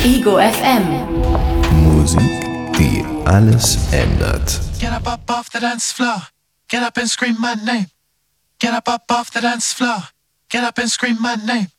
Ego FM. Musik, die alles ändert. Get up off the dance floor. Get up and scream my name. Get up off the dance floor. Get up and scream my name.